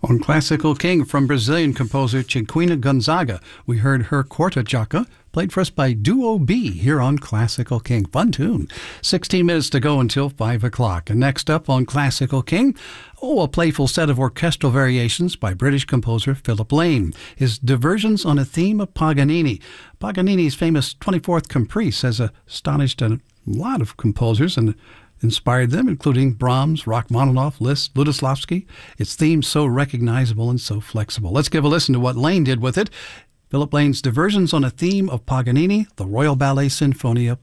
On Classical King from Brazilian composer Chiquinha Gonzaga, we heard her Quarta Jaca, played for us by Duo B here on Classical King. Fun tune. 16 minutes to go until 5 o'clock. And next up on Classical King, a playful set of orchestral variations by British composer Philip Lane. His diversions on a theme of Paganini. Paganini's famous 24th Caprice has astonished a lot of composers and inspired them, including Brahms, Rachmaninoff, Liszt, Lutoslawski. Its theme's so recognizable and so flexible. Let's give a listen to what Lane did with it. Philip Lane's diversions on a theme of Paganini, the Royal Ballet Sinfonia